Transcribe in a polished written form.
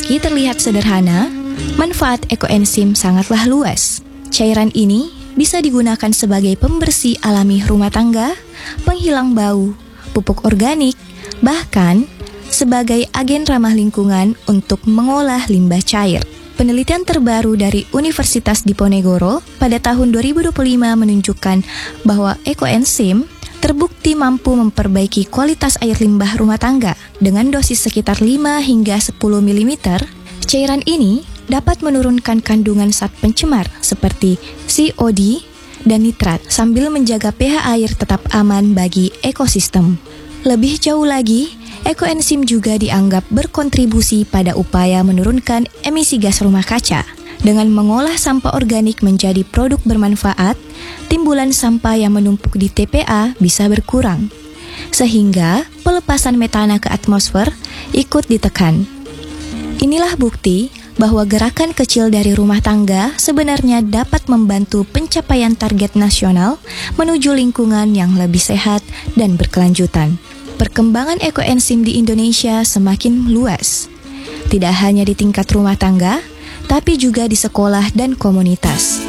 Meski terlihat sederhana, manfaat ekoenzim sangatlah luas. Cairan ini bisa digunakan sebagai pembersih alami rumah tangga, penghilang bau, pupuk organik, bahkan sebagai agen ramah lingkungan untuk mengolah limbah cair. Penelitian terbaru dari Universitas Diponegoro pada tahun 2025 menunjukkan bahwa ekoenzim terbukti mampu memperbaiki kualitas air limbah rumah tangga. Dengan dosis sekitar 5 hingga 10 mm, cairan ini dapat menurunkan kandungan zat pencemar seperti COD dan nitrat sambil menjaga pH air tetap aman bagi ekosistem. Lebih jauh lagi, ekoenzim juga dianggap berkontribusi pada upaya menurunkan emisi gas rumah kaca. Dengan mengolah sampah organik menjadi produk bermanfaat, timbulan sampah yang menumpuk di TPA bisa berkurang, sehingga pelepasan metana ke atmosfer ikut ditekan. Inilah bukti bahwa gerakan kecil dari rumah tangga sebenarnya dapat membantu pencapaian target nasional menuju lingkungan yang lebih sehat dan berkelanjutan. Perkembangan ekoenzim di Indonesia semakin luas, tidak hanya di tingkat rumah tangga, tapi juga di sekolah dan komunitas.